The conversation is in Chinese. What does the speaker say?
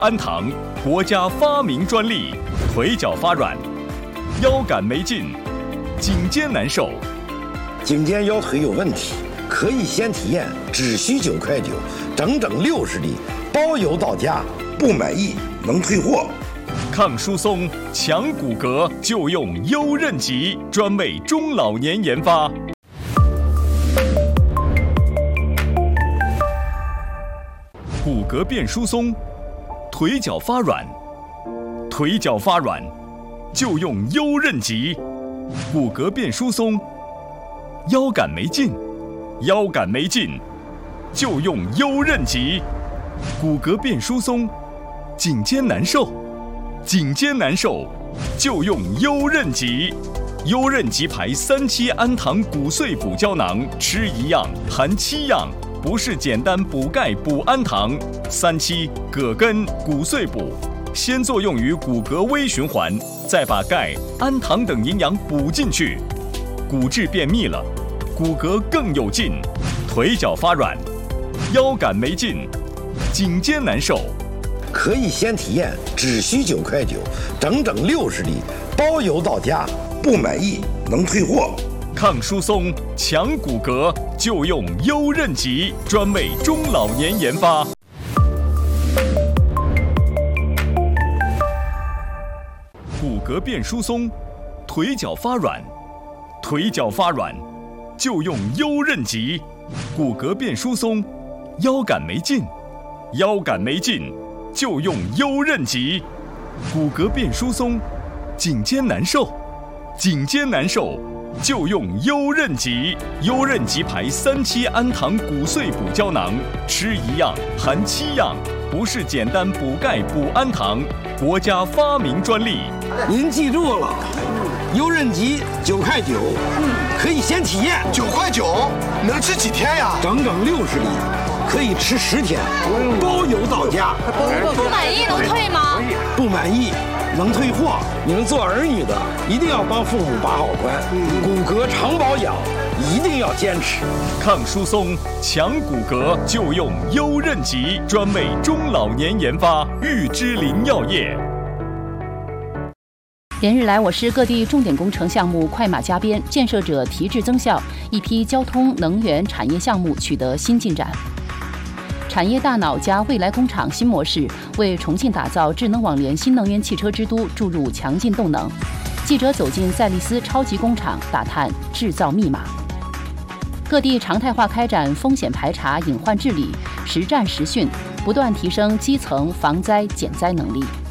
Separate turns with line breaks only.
安糖，国家发明专利，腿脚发软，腰杆没劲，颈肩难受。
颈肩腰腿有问题，可以先体验，只需9.9块，整整60粒，包邮到家，不满意能退货。
抗疏松、强骨骼，就用优韧极，专为中老年研发。骨骼变疏松，腿脚发软，就用优韧极。骨骼变疏松，腰杆没劲，就用优韧极。骨骼变疏松，颈肩难受，就用优韧极。优韧极牌3期安糖骨碎补胶囊，吃1样含7样。不是简单补钙补氨糖，3期葛根骨碎补，先作用于骨骼微循环，再把钙、氨糖等营养补进去，骨质变密了，骨骼更有劲，腿脚发软，腰杆没劲，颈肩难受。
可以先体验，只需9.9块，整整60粒，包邮到家，不满意能退货。
抗疏松、强骨骼，就用优韧极，专为中老年研发。骨骼变疏松，腿脚发软，就用优韧极。骨骼变疏松，腰杆没劲，就用优韧极。骨骼变疏松，颈肩难受，就用优韧极。优韧极牌3期安糖骨碎补胶囊，吃1样含7样，不是简单补钙补氨糖，国家发明专利。
您记住了，优韧极9.9块，可以先体验。
9.9块，能吃几天呀？
整整60粒，可以吃10天，包邮到家。
不满意能退吗？
不满意能退货。你们做儿女的一定要帮父母把好关，骨骼常保养一定要坚持。
抗疏松、强骨骼，就用优韧极，专为中老年研发。玉芝林药业。
连日来，我市各地重点工程项目快马加鞭，建设者提质增效，一批交通能源产业项目取得新进展。产业大脑加未来工厂新模式，为重庆打造智能网联新能源汽车之都注入强劲动能。记者走进赛力斯超级工厂，打探制造密码。各地常态化开展风险排查、隐患治理，实战实训，不断提升基层防灾减灾能力。